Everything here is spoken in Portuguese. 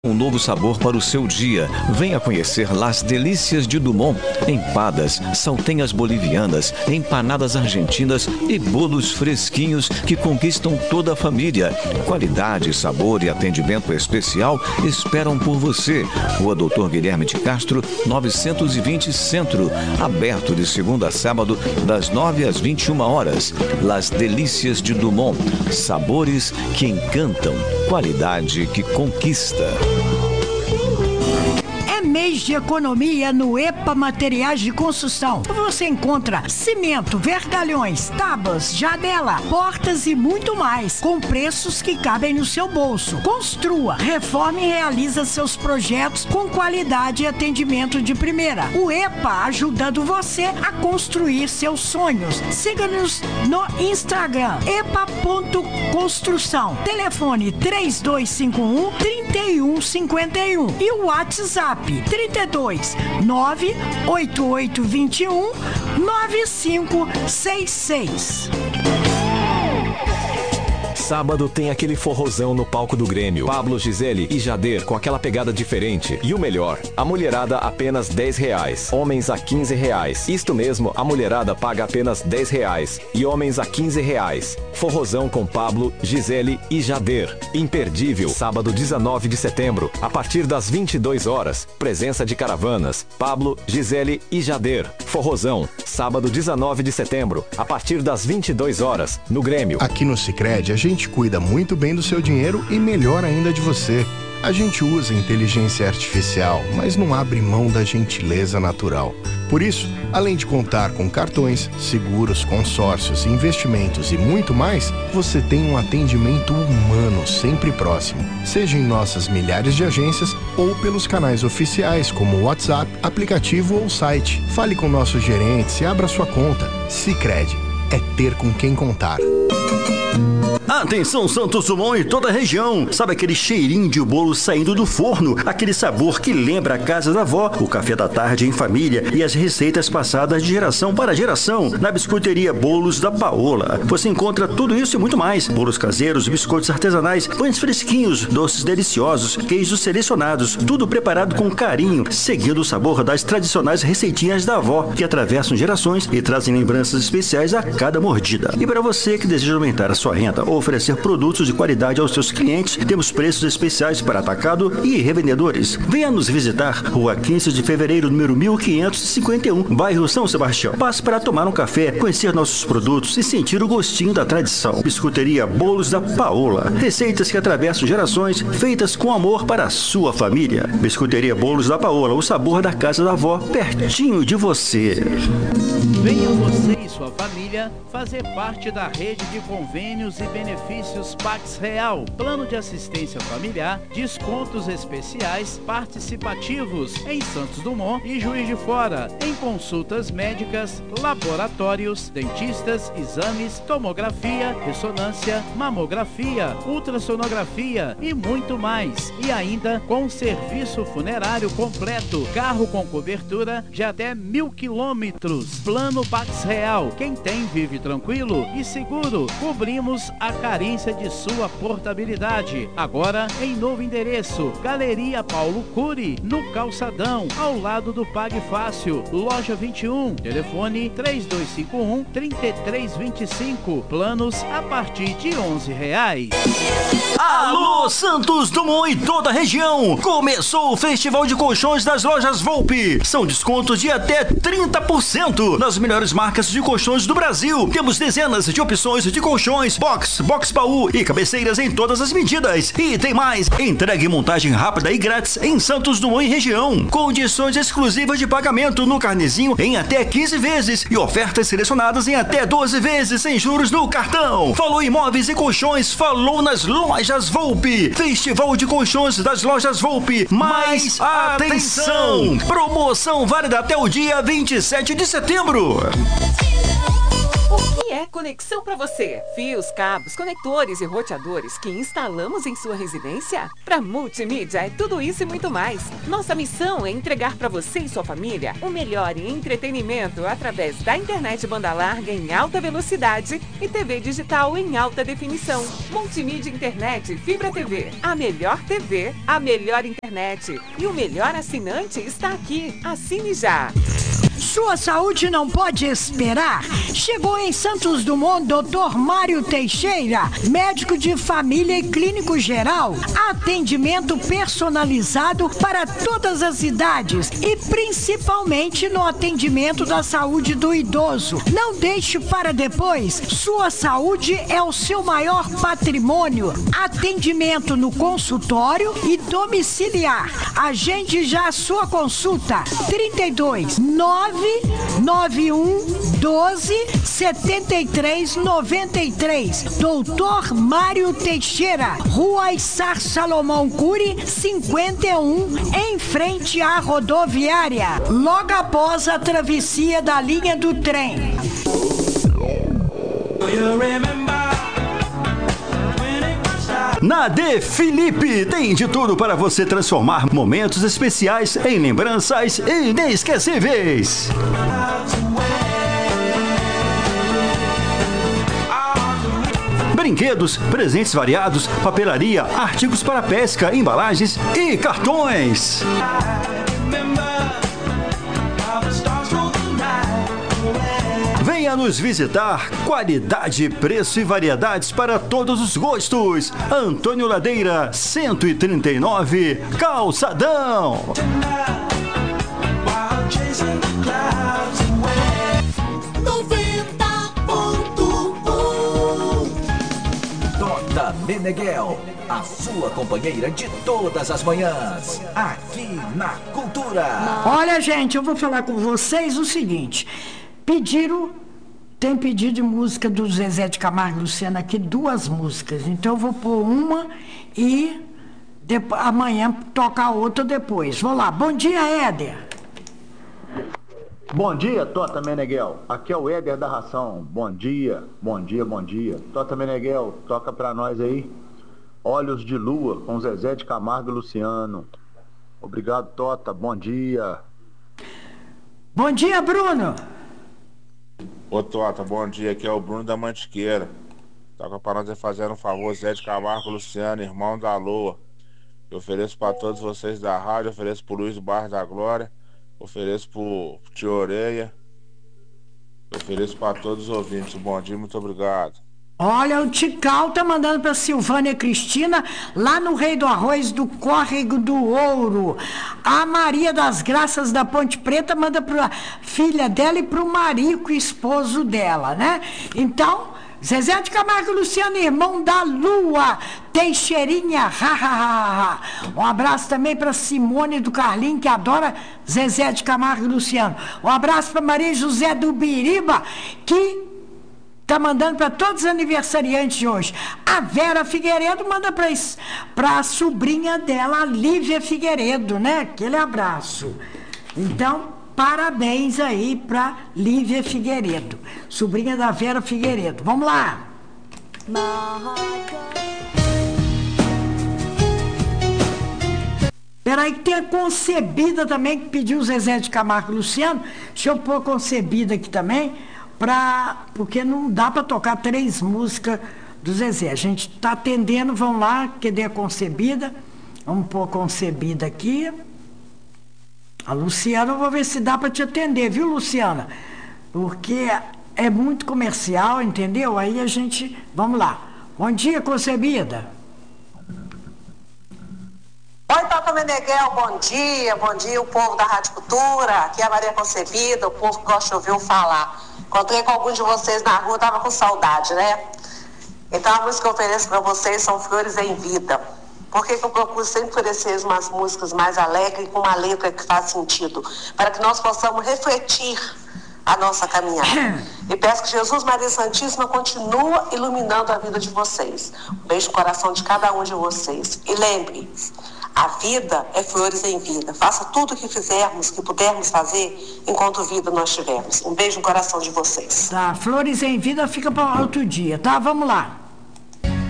Um novo sabor para o seu dia. Venha conhecer Las Delícias de Dumont. Empadas, saltenhas bolivianas, empanadas argentinas e bolos fresquinhos que conquistam toda a família. Qualidade, sabor e atendimento especial esperam por você. Rua Doutor Guilherme de Castro, 920 Centro. Aberto de segunda a sábado, das 9 às 21 horas. Las Delícias de Dumont. Sabores que encantam. Qualidade que conquista. Mês de economia no EPA Materiais de Construção. Você encontra cimento, vergalhões, tábuas, janela, portas e muito mais, com preços que cabem no seu bolso. Construa, reforme e realiza seus projetos com qualidade e atendimento de primeira. O EPA ajudando você a construir seus sonhos. Siga-nos no Instagram, epa.construção. Telefone 3251-3151 e o WhatsApp 32 98821 9566. Sábado tem aquele forrozão no palco do Grêmio. Pablo, Gisele e Jader com aquela pegada diferente. E o melhor, a mulherada apenas R$10. Homens a R$15. Isto mesmo, a mulherada paga apenas R$10 e homens a R$15. Forrozão com Pablo, Gisele e Jader. Imperdível, sábado 19 de setembro, a partir das 22 horas. Presença de caravanas, Pablo, Gisele e Jader. Forrozão, sábado 19 de setembro, a partir das 22 horas, no Grêmio. Aqui no Sicredi, a gente cuida muito bem do seu dinheiro e melhor ainda de você. A gente usa inteligência artificial, mas não abre mão da gentileza natural. Por isso, além de contar com cartões, seguros, consórcios, investimentos e muito mais, você tem um atendimento humano sempre próximo, seja em nossas milhares de agências ou pelos canais oficiais como o WhatsApp, aplicativo ou site. Fale com nossos gerentes e abra sua conta. Sicredi é ter com quem contar. Atenção, Santos Dumont e toda a região. Sabe aquele cheirinho de bolo saindo do forno? Aquele sabor que lembra a casa da avó, o café da tarde em família e as receitas passadas de geração para geração. Na biscoiteria Bolos da Paola. Você encontra tudo isso e muito mais. Bolos caseiros, biscoitos artesanais, pães fresquinhos, doces deliciosos, queijos selecionados. Tudo preparado com carinho, seguindo o sabor das tradicionais receitinhas da avó, que atravessam gerações e trazem lembranças especiais a cada mordida. E para você que deseja aumentar a sua renda ou oferecer produtos de qualidade aos seus clientes, temos preços especiais para atacado e revendedores. Venha nos visitar, Rua 15 de Fevereiro, número 1551, bairro São Sebastião. Passe para tomar um café, conhecer nossos produtos e sentir o gostinho da tradição. Biscoiteria Bolos da Paola. Receitas que atravessam gerações, feitas com amor para a sua família. Biscoiteria Bolos da Paola, o sabor da casa da avó, pertinho de você. Venha você e sua família fazer parte da rede de convênios e benefícios Pax Real, plano de assistência familiar, descontos especiais participativos em Santos Dumont e Juiz de Fora, em consultas médicas, laboratórios, dentistas, exames, tomografia, ressonância, mamografia, ultrassonografia e muito mais. E ainda com serviço funerário completo, carro com cobertura de até 1.000 quilômetros. Plano Pax Real. Quem tem vive tranquilo e seguro. Cobrimos a carência de sua portabilidade. Agora em novo endereço, Galeria Paulo Cury, no Calçadão, ao lado do Pague Fácil, loja 21. Telefone 3251-3325. Planos a partir de R$11. Alô, Santos Dumont e toda a região! Começou o Festival de Colchões das Lojas Volpe. São descontos de até 30% nas melhores marcas de colchões do Brasil. Temos dezenas de opções de colchões, box baú e cabeceiras em todas as medidas. E tem mais, entrega e montagem rápida e grátis em Santos Dumont e região. Condições exclusivas de pagamento no carnezinho em até 15 vezes e ofertas selecionadas em até 12 vezes sem juros no cartão. Falou em móveis e colchões, falou nas Lojas Volpe. Festival de Colchões das Lojas Volpe. Mais atenção! Promoção válida até o dia 27 de setembro. O que é conexão para você. Fios, cabos, conectores e roteadores que instalamos em sua residência? Para Multimídia é tudo isso e muito mais. Nossa missão é entregar para você e sua família o melhor em entretenimento através da internet banda larga em alta velocidade e TV digital em alta definição. Multimídia Internet Fibra TV. A melhor TV, a melhor internet e o melhor assinante está aqui. Assine já. Sua saúde não pode esperar. Chegou em Santos Dumont Dr. Mário Teixeira, médico de família e clínico geral. Atendimento personalizado para todas as idades e principalmente no atendimento da saúde do idoso. Não deixe para depois. Sua saúde é o seu maior patrimônio. Atendimento no consultório e domiciliar. Agende já a sua consulta. 32 991 12 73 93. Doutor Mário Teixeira, Rua Issar Salomão Cury, 51, em frente à rodoviária, logo após a travessia da linha do trem. Na De Felipe tem de tudo para você transformar momentos especiais em lembranças inesquecíveis. Brinquedos, presentes variados, papelaria, artigos para pesca, embalagens e cartões. Venha nos visitar. Qualidade, preço e variedades para todos os gostos. Antônio Ladeira, 139, Calçadão. Tota Meneghel, a sua companheira de todas as manhãs, aqui na Cultura. Olha, gente, eu vou falar com vocês o seguinte. Tem pedido de música do Zezé de Camargo e Luciano aqui, 2 músicas. Então eu vou pôr uma e amanhã tocar a outra depois. Vou lá. Bom dia, Éder. Bom dia, Tota Meneghel. Aqui é o Éder da Ração. Bom dia, bom dia, bom dia. Tota Meneghel, toca pra nós aí. Olhos de Lua, com Zezé de Camargo e Luciano. Obrigado, Tota. Bom dia. Bom dia, Bruno. Ô Tota, bom dia, aqui é o Bruno da Mantiqueira. Toca pra nós fazendo um favor, Zé de Camargo, Luciano, irmão da Lua. Eu ofereço pra todos vocês da rádio, ofereço pro Luiz do Bairro da Glória, ofereço pro Tio Oreia, ofereço pra todos os ouvintes. Bom dia, muito obrigado. Olha, o Tical tá mandando pra Silvânia Cristina, lá no Rei do Arroz do Córrego do Ouro. A Maria das Graças da Ponte Preta manda pra filha dela e pro marico, esposo dela, né? Então, Zezé de Camargo e Luciano, irmão da Lua, Teixeirinha, ha, ha, ha, ha. Um abraço também para Simone do Carlinho, que adora Zezé de Camargo e Luciano. Um abraço para Maria José do Biriba, que tá mandando para todos os aniversariantes de hoje. A Vera Figueiredo manda para a sobrinha dela, a Lívia Figueiredo, né? Aquele abraço. Então, parabéns aí para Lívia Figueiredo, sobrinha da Vera Figueiredo. Vamos lá. Peraí que tem a Concebida também, que pediu o Zezé de Camargo e Luciano. Deixa eu pôr a Concebida aqui também, porque não dá para tocar 3 músicas do Zezé. A gente está atendendo, vamos lá, cadê a Concebida? Vamos pôr a Concebida aqui. A Luciana, eu vou ver se dá para te atender, viu, Luciana? Porque é muito comercial, entendeu? Aí a gente... Vamos lá. Bom dia, Concebida. Oi, Tota Meneghel, bom dia, o povo da Rádio Cultura. Aqui é a Maria Concebida, o povo que gosta de ouvir eu falar. Encontrei com alguns de vocês na rua, tava com saudade, né? Então a música que eu ofereço para vocês são Flores em Vida. Por que eu procuro sempre oferecer umas músicas mais alegres, com uma letra que faz sentido, para que nós possamos refletir a nossa caminhada. E peço que Jesus Maria Santíssima continue iluminando a vida de vocês. Um beijo no coração de cada um de vocês. E lembre, A vida é flores em vida. Faça tudo o que fizermos, que pudermos fazer, enquanto vida nós tivermos. Um beijo no coração de vocês. Tá, flores em vida fica para outro dia, tá? Vamos lá.